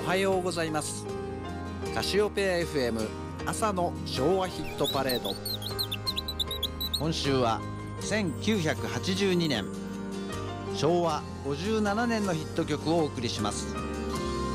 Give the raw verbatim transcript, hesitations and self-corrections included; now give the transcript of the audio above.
はようございます。カシオペア エフエム 朝の昭和ヒットパレード。今週はせんきゅうひゃくはちじゅうにねん、しょうわごじゅうななねんのヒット曲をお送りします。